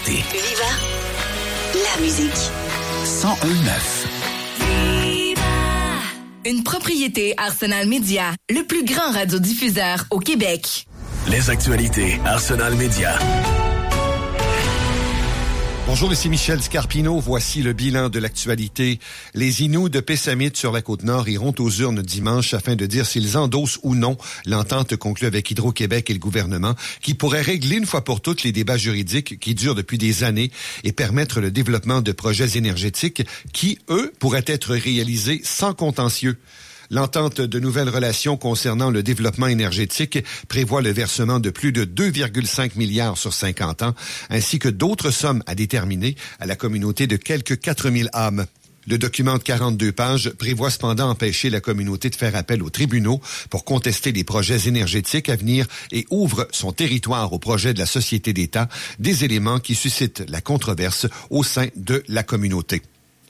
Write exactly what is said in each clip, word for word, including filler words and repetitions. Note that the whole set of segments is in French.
l'actualité. Viva la musique. cent un neuf. Une propriété Arsenal Media, le plus grand radiodiffuseur au Québec. Les actualités Arsenal Media. Bonjour, ici Michel Scarpino. Voici le bilan de l'actualité. Les Inuits de Pessamit sur la Côte-Nord iront aux urnes dimanche afin de dire s'ils endossent ou non l'entente conclue avec Hydro-Québec et le gouvernement qui pourrait régler une fois pour toutes les débats juridiques qui durent depuis des années et permettre le développement de projets énergétiques qui, eux, pourraient être réalisés sans contentieux. L'entente de nouvelles relations concernant le développement énergétique prévoit le versement de plus de deux virgule cinq milliards sur cinquante ans, ainsi que d'autres sommes à déterminer à la communauté de quelques quatre mille âmes. Le document de quarante-deux pages prévoit cependant empêcher la communauté de faire appel aux tribunaux pour contester les projets énergétiques à venir et ouvre son territoire au projet de la Société d'État, des éléments qui suscitent la controverse au sein de la communauté.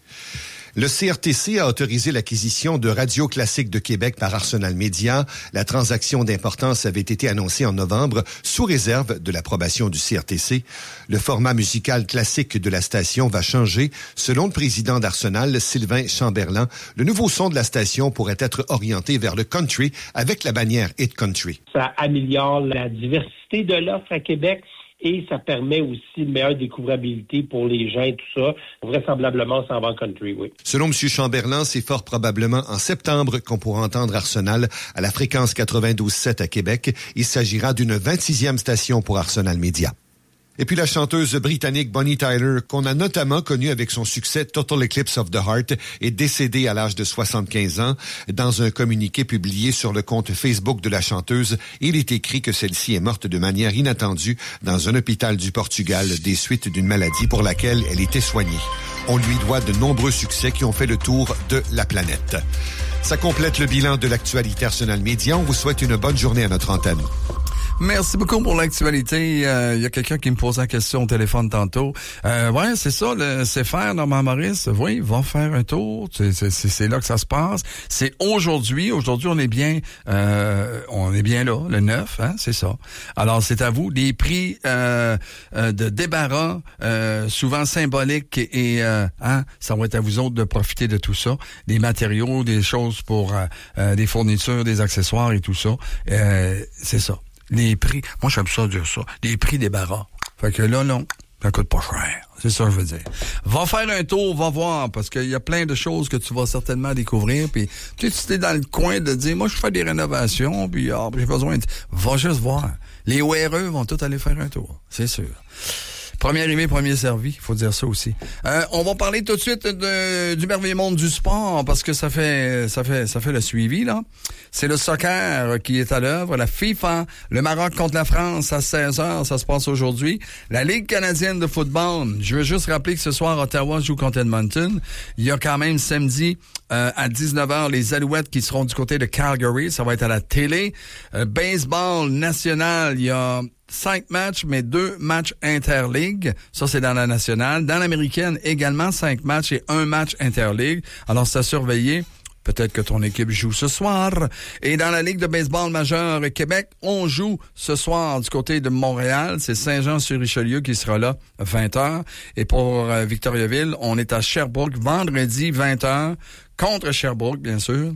Le C R T C a autorisé l'acquisition de Radio Classique de Québec par Arsenal Media. La transaction d'importance avait été annoncée en novembre sous réserve de l'approbation du C R T C. Le format musical classique de la station va changer. Selon le président d'Arsenal, Sylvain Chamberlain, le nouveau son de la station pourrait être orienté vers le country avec la bannière Hit Country. Ça améliore la diversité de l'offre à Québec. Et ça permet aussi une meilleure découvrabilité pour les gens et tout ça. Vraisemblablement, ça en va en country, oui. Selon M. Chamberlain, c'est fort probablement en septembre qu'on pourra entendre Arsenal à la fréquence quatre-vingt-douze sept à Québec. Il s'agira d'une vingt-sixième station pour Arsenal Media. Et puis la chanteuse britannique Bonnie Tyler, qu'on a notamment connue avec son succès Total Eclipse of the Heart, est décédée à l'âge de soixante-quinze ans. Dans un communiqué publié sur le compte Facebook de la chanteuse, il est écrit que celle-ci est morte de manière inattendue dans un hôpital du Portugal des suites d'une maladie pour laquelle elle était soignée. On lui doit de nombreux succès qui ont fait le tour de la planète. Ça complète le bilan de l'actualité Arsenal Media. On vous souhaite une bonne journée à notre antenne. Merci beaucoup pour l'actualité. Il euh, y a quelqu'un qui me posait la question au téléphone tantôt. Euh, ouais, c'est ça, le c'est faire, Normand Maurice. Oui, va faire un tour. C'est, c'est, c'est là que ça se passe. C'est aujourd'hui. Aujourd'hui, on est bien, euh, on est bien là, le neuf, hein, c'est ça. Alors, c'est à vous. Des prix euh, euh, de débarras, euh, souvent symboliques et, euh, hein, ça va être à vous autres de profiter de tout ça. Des matériaux, des choses pour euh, euh, des fournitures, des accessoires et tout ça. Euh, c'est ça. Les prix, moi j'aime ça dire ça, les prix des barras. Fait que là, non, ça coûte pas cher. C'est ça que je veux dire. Va faire un tour, va voir, parce qu'il y a plein de choses que tu vas certainement découvrir. Puis tu sais, tu es dans le coin de dire, moi je fais des rénovations, puis ah, j'ai besoin de... Va juste voir. Les O R E vont tous aller faire un tour, c'est sûr. Premier arrivé, premier servi, il faut dire ça aussi. Euh, on va parler tout de suite de, du merveilleux monde du sport parce que ça fait ça fait ça fait le suivi là. C'est le soccer qui est à l'œuvre, la FIFA, le Maroc contre la France à seize heures, ça se passe aujourd'hui. La Ligue canadienne de football, je veux juste rappeler que ce soir Ottawa joue contre Edmonton. Il y a quand même samedi euh, à dix-neuf heures les Alouettes qui seront du côté de Calgary, ça va être à la télé. Euh, baseball national, il y a cinq matchs, mais deux matchs interligue. Ça, c'est dans la nationale. Dans l'américaine, également cinq matchs et un match interligue. Alors, c'est à surveiller. Peut-être que ton équipe joue ce soir. Et dans la Ligue de baseball majeure Québec, on joue ce soir du côté de Montréal. C'est Saint-Jean-sur-Richelieu qui sera là à vingt heures. Et pour euh, Victoriaville, on est à Sherbrooke vendredi vingt heures contre Sherbrooke, bien sûr.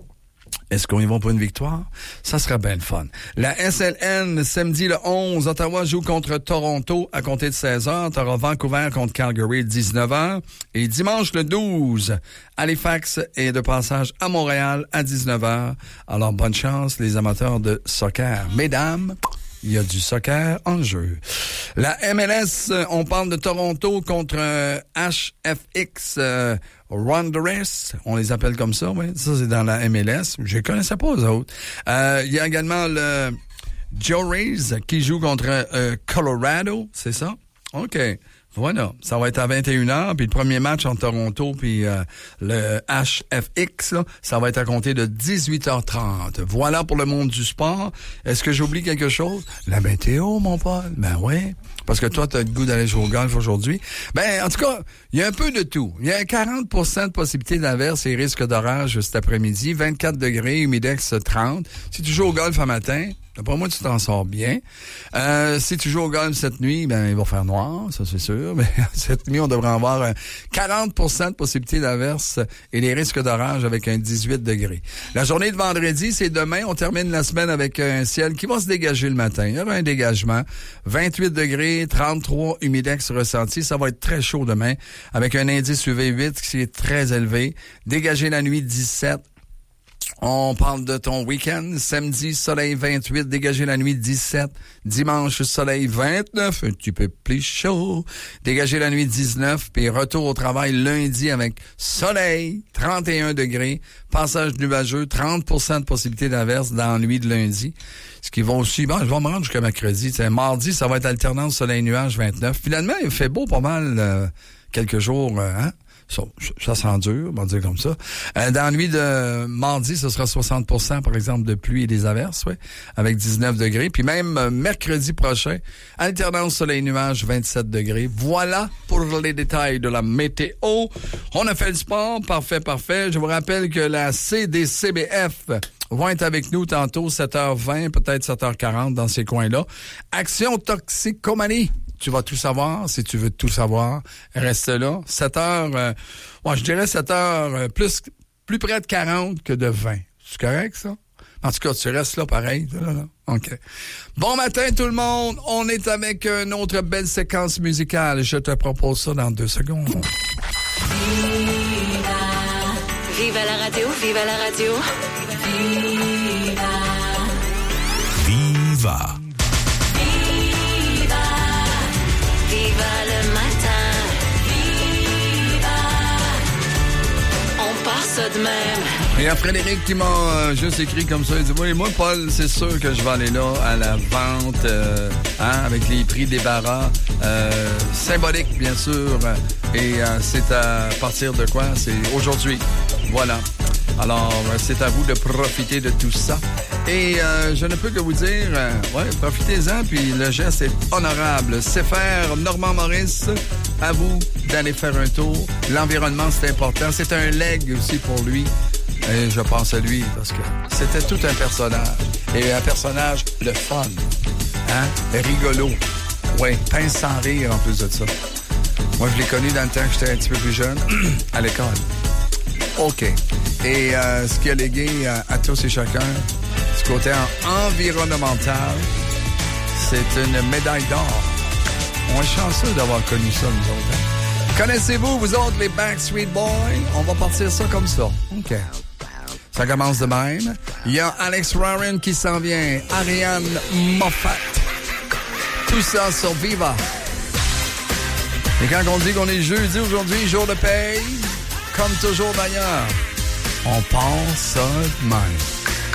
Est-ce qu'on y va pour une victoire? Ça sera bien le fun. La S L N, samedi le onze, Ottawa joue contre Toronto à compter de seize heures. T'auras Vancouver contre Calgary, dix-neuf heures. Et dimanche le douze, Halifax est de passage à Montréal à dix-neuf heures. Alors, bonne chance, les amateurs de soccer. Mesdames, il y a du soccer en jeu. La M L S, on parle de Toronto contre euh, H F X euh, Wanderers, on les appelle comme ça, oui. Ça, c'est dans la M L S. Je ne connaissais pas eux autres. Euh, il y a également le Joe Rays qui joue contre euh, Colorado, c'est ça? OK. Voilà, ça va être à vingt et une heures, puis le premier match en Toronto, puis euh, le H F X, là, ça va être à compter de dix-huit heures trente. Voilà pour le monde du sport. Est-ce que j'oublie quelque chose? La météo, mon Paul? Ben oui, parce que toi, tu as le goût d'aller jouer au golf aujourd'hui. Ben, en tout cas, il y a un peu de tout. Il y a quarante pour cent de possibilité d'averse et risque d'orage cet après-midi, vingt-quatre degrés, humidex trente. Si tu joues au golf un matin, d'après moi, tu t'en sors bien. Euh, si tu joues au golf cette nuit, ben il va faire noir, ça c'est sûr. Mais cette nuit, on devrait avoir euh, quarante pour cent de possibilité d'averse et les risques d'orage avec un dix-huit degrés. La journée de vendredi, c'est demain. On termine la semaine avec un ciel qui va se dégager le matin. Il y aura un dégagement. vingt-huit degrés, trente-trois humidex ressenti. Ça va être très chaud demain avec un indice U V huit qui est très élevé. Dégagé la nuit, dix-sept. On parle de ton week-end. Samedi, soleil vingt-huit, dégagé la nuit dix-sept. Dimanche, soleil vingt-neuf, un petit peu plus chaud. Dégagé la nuit dix-neuf, puis retour au travail lundi avec soleil, trente et un degrés. Passage nuageux, trente pour cent de possibilité d'averse dans la nuit de lundi. Ce qui va aussi, bon, je vais me rendre jusqu'à mercredi. T'sais, mardi, ça va être alternance soleil-nuage vingt-neuf. Finalement, il fait beau pas mal euh, quelques jours, euh, hein? Ça, ça s'endure, on va dire comme ça. Euh, dans la nuit de mardi, ce sera soixante pour cent, par exemple, de pluie et des averses, ouais, avec dix-neuf degrés. Puis même euh, mercredi prochain, alternance soleil-nuage, vingt-sept degrés. Voilà pour les détails de la météo. On a fait le sport, parfait, parfait. Je vous rappelle que la C D C B F vont être avec nous tantôt, sept heures vingt, peut-être sept heures quarante dans ces coins-là. Action toxicomanie. Tu vas tout savoir. Si tu veux tout savoir, reste là. sept heures, euh, ouais, je dirais sept heures, euh, plus, plus près de quarante que de vingt. C'est correct, ça? En tout cas, tu restes là pareil. Là, là. OK. Bon matin, tout le monde. On est avec une autre belle séquence musicale. Je te propose ça dans deux secondes. Viva, viva la radio, viva la radio. Viva. Viva. Viva le matin. Viva. On part ça de même. Il y a Frédéric qui m'a euh, juste écrit comme ça. Il dit, oui, moi, Paul, c'est sûr que je vais aller là à la vente, euh, hein, avec les prix des barras, euh, symboliques, bien sûr. Et euh, c'est à partir de quoi? C'est aujourd'hui. Voilà. Alors, c'est à vous de profiter de tout ça. Et euh, je ne peux que vous dire, euh, ouais, profitez-en, puis le geste est honorable. C'est faire Normand Maurice, à vous d'aller faire un tour. L'environnement, c'est important. C'est un leg aussi pour lui. Et je pense à lui parce que c'était tout un personnage. Et un personnage de fun. Hein? Rigolo. Oui, pince sans rire en plus de ça. Moi, je l'ai connu dans le temps que j'étais un petit peu plus jeune, à l'école. OK. Et euh, ce qui a légué à, à tous et chacun, ce côté en, environnemental, c'est une médaille d'or. On est chanceux d'avoir connu ça, nous autres. Hein? Connaissez-vous, vous autres, les Backstreet Boys? On va partir ça comme ça. OK. Ça commence de même. Il y a Alex Warren qui s'en vient. Ariane Moffat. Tout ça sur Viva. Et quand on dit qu'on est jeudi aujourd'hui, jour de paye, comme toujours d'ailleurs, on pense ça de même.